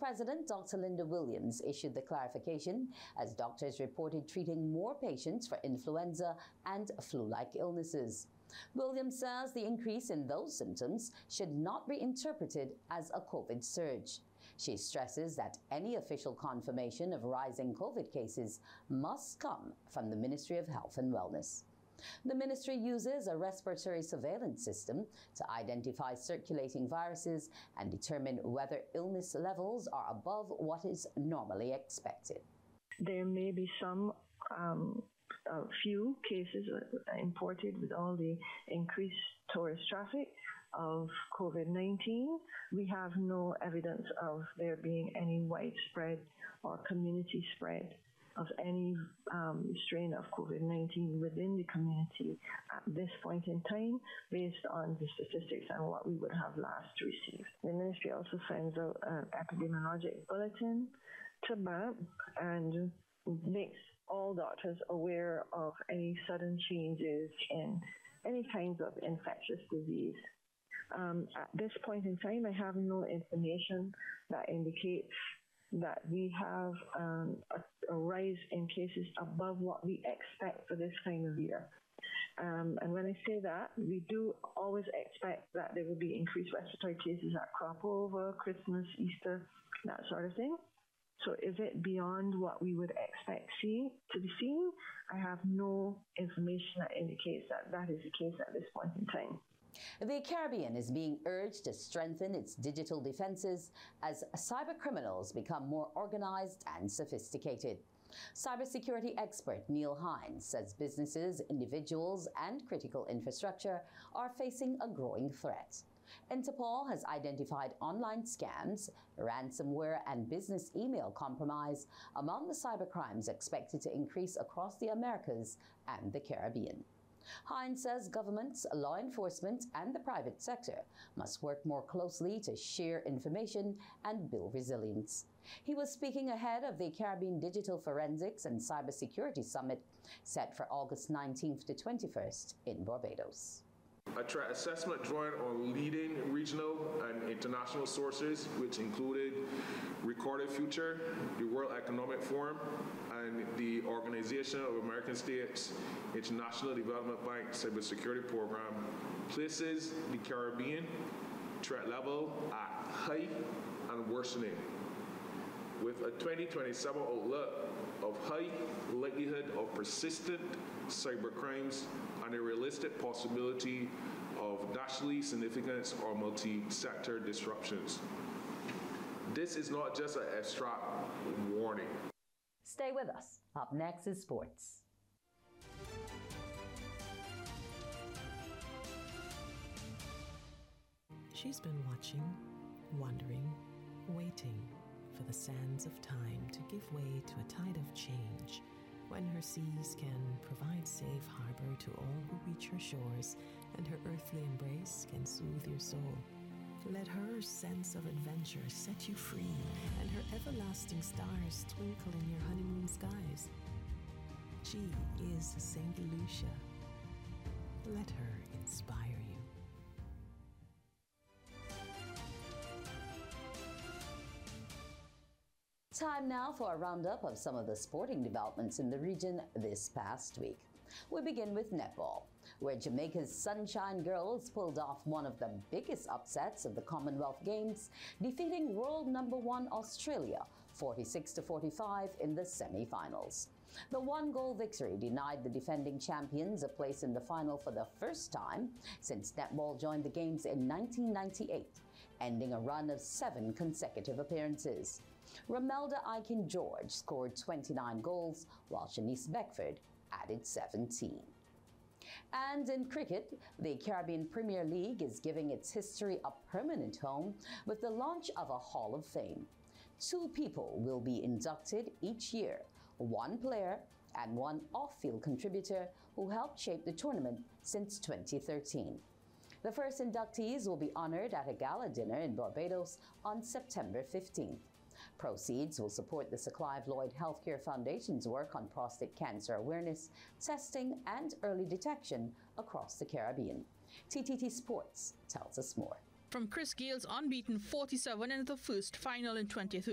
President Dr. Linda Williams issued the clarification as doctors reported treating more patients for influenza and flu-like illnesses. Williams says the increase in those symptoms should not be interpreted as a COVID surge. She stresses that any official confirmation of rising COVID cases must come from the Ministry of Health and Wellness. The ministry uses a respiratory surveillance system to identify circulating viruses and determine whether illness levels are above what is normally expected. There may be some few cases imported with all the increased tourist traffic of COVID-19. We have no evidence of there being any widespread or community spread of any strain of COVID-19 within the community at this point in time, based on the statistics and what we would have last received. The ministry also sends out an epidemiologic bulletin to BAMP and makes all doctors aware of any sudden changes in any kinds of infectious disease. At this point in time, I have no information that indicates that we have a rise in cases above what we expect for this time of year. And when I say that, we do always expect that there will be increased respiratory cases at crop over, Christmas, Easter, that sort of thing. So is it beyond what we would expect to be seen? I have no information that indicates that that is the case at this point in time. The Caribbean is being urged to strengthen its digital defenses as cybercriminals become more organized and sophisticated. Cybersecurity expert Neil Hines says businesses, individuals, and critical infrastructure are facing a growing threat. Interpol has identified online scams, ransomware, and business email compromise among the cybercrimes expected to increase across the Americas and the Caribbean. Hines says governments, law enforcement, and the private sector must work more closely to share information and build resilience. He was speaking ahead of the Caribbean Digital Forensics and Cybersecurity Summit set for August 19th to 21st in Barbados. A threat assessment drawing on leading regional and international sources, which included Recorded Future, the World Economic Forum, and the Organization of American States International Development Bank Cybersecurity Program, places the Caribbean threat level at high and worsening, with a 2027 outlook of high likelihood of persistent cybercrimes and a realistic possibility of nationally significant or multi-sector disruptions. This is not just an abstract warning. Stay with us. Up next is sports. She's been watching, wondering, waiting for the sands of time to give way to a tide of change, when her seas can provide safe harbor to all who reach her shores, and her earthly embrace can soothe your soul. Let her sense of adventure set you free, and her everlasting stars twinkle in your honeymoon skies. She is St. Lucia. Let her inspire you. Time now for a roundup of some of the sporting developments in the region this past week. We begin with netball, where Jamaica's Sunshine Girls pulled off one of the biggest upsets of the Commonwealth Games, defeating world number 1 Australia 46-45 in the semi-finals. The one-goal victory denied the defending champions a place in the final for the first time since netball joined the Games in 1998, ending a run of 7 consecutive appearances. Romelda Aiken-George scored 29 goals, while Shanice Beckford added 17. And in cricket, the Caribbean Premier League is giving its history a permanent home with the launch of a Hall of Fame. 2 people will be inducted each year, 1 player and 1 off-field contributor who helped shape the tournament since 2013. The first inductees will be honored at a gala dinner in Barbados on September 15th. Proceeds will support the Sir Clive Lloyd Healthcare Foundation's work on prostate cancer awareness, testing, and early detection across the Caribbean. TTT Sports tells us more. From Chris Gale's unbeaten 47 in the first final in 2013.